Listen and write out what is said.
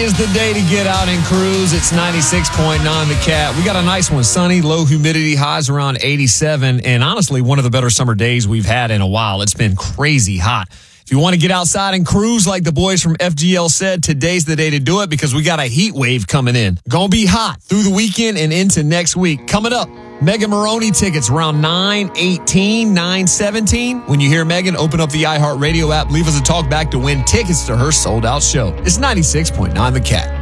is the day to get out and cruise. It's 96.9 The Cat. We got a nice one. Sunny, low humidity, highs around 87. And honestly, one of the better summer days we've had in a while. It's been crazy hot. If you want to get outside and cruise like the boys from FGL said, today's the day to do it because we got a heat wave coming in. Gonna be hot through the weekend and into next week. Coming up, Megan Moroney tickets around 9:18, 9:17. When you hear Megan, open up the iHeartRadio app, leave us a talk back to win tickets to her sold-out show. It's 96.9 The Cat.